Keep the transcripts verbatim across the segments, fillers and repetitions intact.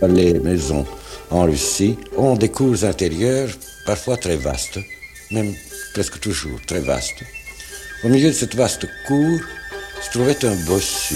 Les maisons en Russie ont des cours intérieures parfois très vastes, même presque toujours très vastes. Au milieu de cette vaste cour se trouvait un bossu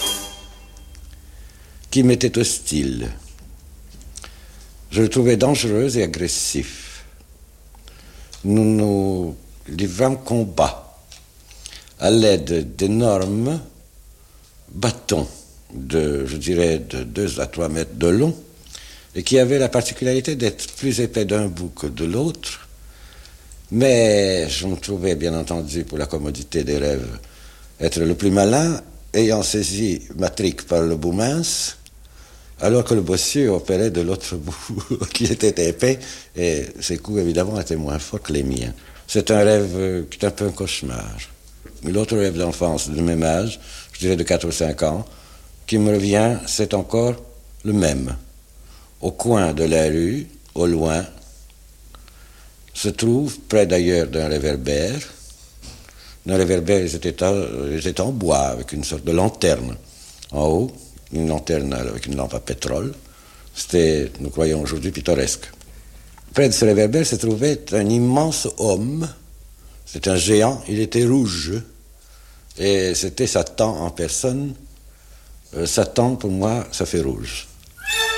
qui m'était hostile. Je le trouvais dangereux et agressif. Nous nous livrâmes combat à l'aide d'énormes bâtons de, je dirais, de deux à trois mètres de long, et qui avaient la particularité d'être plus épais d'un bout que de l'autre. Mais je me trouvais, bien entendu, pour la commodité des rêves, être le plus malin, ayant saisi ma trique par le bout mince, alors que le bossu opérait de l'autre bout, qui était épais, et ses coups, évidemment, étaient moins forts que les miens. C'est un rêve qui est un peu un cauchemar. L'autre rêve d'enfance de même âge, je dirais de quatre ou cinq ans, qui me revient, c'est encore le même. Au coin de la rue, au loin, se trouve, près d'ailleurs d'un réverbère, d'un réverbère, ils étaient, en, ils étaient en bois, avec une sorte de lanterne en haut, une lanterne avec une lampe à pétrole. C'était, nous croyons aujourd'hui, pittoresque. Près de ce réverbère se trouvait un immense homme, c'était un géant, il était rouge, et c'était Satan en personne. Euh, Satan, pour moi, ça fait rouge.